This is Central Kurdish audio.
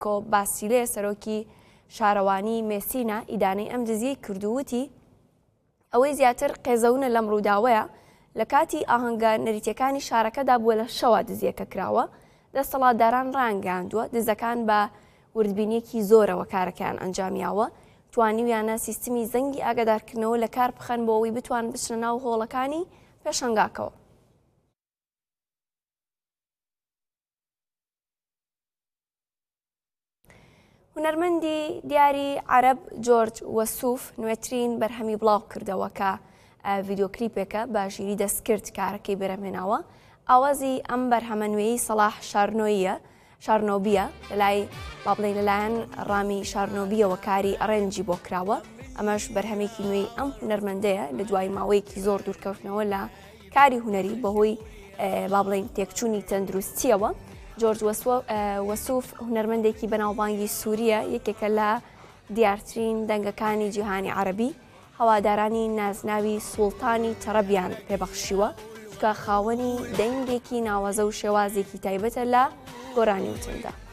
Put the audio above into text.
باسیلێ سەرۆکی شارەوانی مێسینە ئیدانەی ئەم دزیەی کردووتی ئەوەی زیاتر قێزەونە لەم ڕووداوەیە لە کاتی ئاهەنگە نەریتەکانی شارەکەدا بووە لە شەوە دزیەکە کراوە دەسەڵاتداران ڕانگەاندووە دزەکان بە وردبینیەکی زۆرەوە کارەکەیان ئەنجامیاوە توانیویانە سیستمی زەنگی ئاگادارکردنەوە لە کار بخەن بۆ ئەوەی بتوان بچنە ناو هۆڵەکانی پێشەنگاکەوە. هونەرمەندی دیاری عەرەب جۆرج وەسوف نوێترین بەرهەمی بڵاو کردەوە کە ڤیدیۆکلیپێکە بە ژیری دەستکرد کارەکەی بەرهەمێناوە. ئاوازی ئەم بەرهەمە نوێیی سەلاح شارنۆبیە لەلای با بڵێن لەلایەن ڕامی شارنۆبیەوە کاری ئەڕێنجی بۆ کراوە. ئەمەش بەرهەمێکی نوێی ئەم هونەرمەندەیە لە دوای ماوەیەکی زۆر دوورکەوتنەوە لە کاری هونەری بەهۆی با بڵێن تێکچوونی تەندروستیەوە. جۆرج وەسوف هونەرمەندێکی بەناوبانگی سووریە یەکێکە لە دیارترین دەنگەکانی جیهانی عەرەبی هەوادارانی نازناوی سوڵتانی تەرەبیان پێبەخشیوە کە خاوەنی دەنگێکی ناوەزە و شێوازێکی تایبەتە لە گۆرانی وتندا.